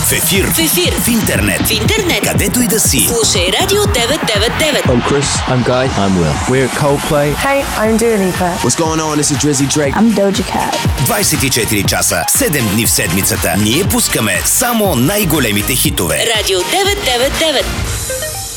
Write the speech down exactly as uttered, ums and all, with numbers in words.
В ефир. В ефир. В интернет. В интернет. Където и да си. Слушай Радио деветстотин деветдесет и девет. I'm Chris. I'm Guy. I'm Will. We're Coldplay. Hey, I'm Dua Lipa. What's going on? This is Drizzy Drake. I'm Doja Cat. двайсет и четири часа, седем дни в седмицата. Ние пускаме само най-големите хитове. Радио деветстотин деветдесет и девет.